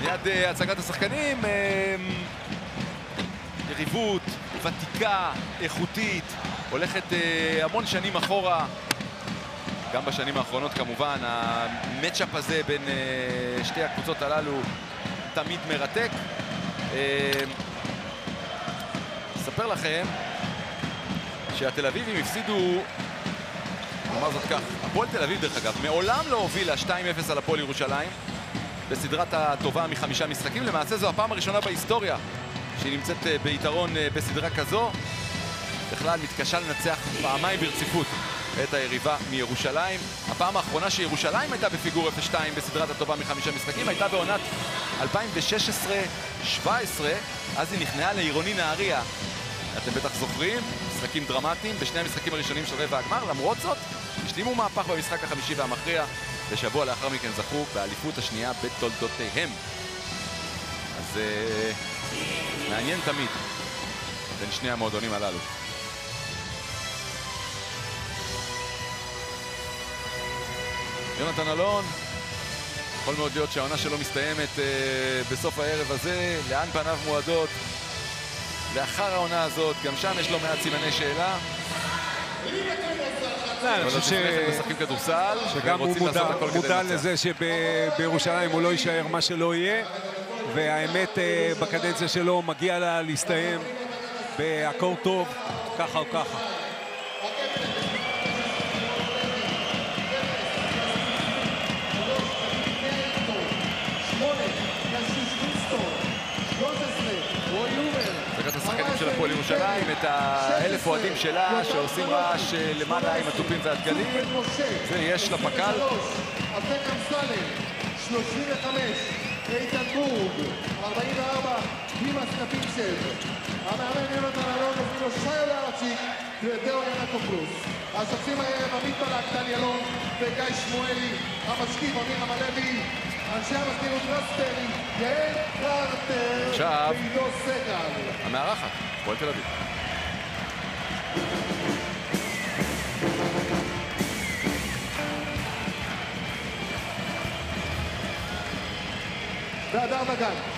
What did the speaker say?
מיד הצגת השחקנים, יריבות ותיקה, איכותית, הולכת המון שנים אחורה. גם בשנים האחרונות כמובן, המאצ'אפ הזה בין שתי הקבוצות הללו תמיד מרתק. אספר לכם שהתל אביבים הפסידו, נאמר זאת כך, הפועל תל אביב דרך אגב, מעולם לא הובילה 2-0 על הפועל ירושלים בסדרת הטובה מ5 משחקים. למעשה זו הפעם הראשונה בהיסטוריה שהיא נמצאת ביתרון בסדרה כזו. בכלל מתקשה לנצח פעמיים ברציפות את היריבה מירושלים. הפעם האחרונה שירושלים הייתה בפיגור 0-2 בסדרת הטובה מ5 משחקים הייתה בעונת 2016-17, אז היא נכנעה לעירוני נהריה. אתם בטח זוכרים, משחקים דרמטיים בשני המשחקים הראשונים של רבע הגמר. למרות זאת, השלימו מהפך במשחק החמישי והמכריע, ושבוע לאחר מכן זכו באליפות השנייה בתולדותיהם. אז מעניין תמיד בין שני המועדונים הללו. יונתן אלון, יכול מאוד להיות שהעונה שלו מסתיימת בסוף הערב הזה. לאן פניו מועדות לאחר העונה הזאת? גם שם יש לו מעט סימני שאלה. אני חושב משחקים כדורסל, שגם הוא מודע לזה שבירושלים הוא לא יישאר מה שלא יהיה, והאמת בקדנציה שלו מגיע לה להסתיים באקורד טוב, ככה או ככה. השחקנים של הפועל ירושלים, את 1,000 אוהדים שלה שעושים רעש למעלה עם הטופים והדגלים. זה יש לפקל. 35, איתן בורג, 44, דימאס קפיצ'ב. המאמן יונתן אלון הוביל לו שי לארצ'יק ודאו ינקופלוס. השופטים הערב עמית מלאק, טל ילון וגיא שמואלי. המשקיף אמיר המלוי. אנשי המזכירות רסטרי, יעל קרטר ועידו סגל. המארחת, הפועל תל אביב. והדר דגן.